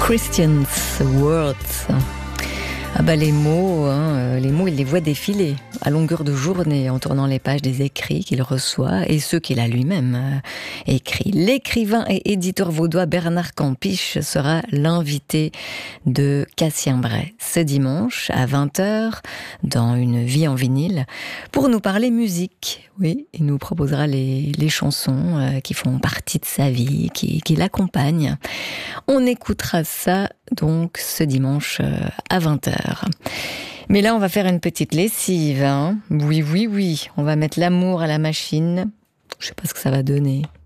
Christian's Words. Ah bah les mots, il les voit défiler à longueur de journée en tournant les pages des écrits qu'il reçoit et ceux qu'il a lui-même écrits. L'écrivain et éditeur vaudois Bernard Campiche sera l'invité de Cassien Bray ce dimanche à 20h dans Une vie en vinyle pour nous parler musique. Oui, il nous proposera les chansons qui font partie de sa vie, qui l'accompagnent. On écoutera ça donc ce dimanche à 20h. Mais là, on va faire une petite lessive. Oui. On va mettre l'amour à la machine. Je sais pas ce que ça va donner.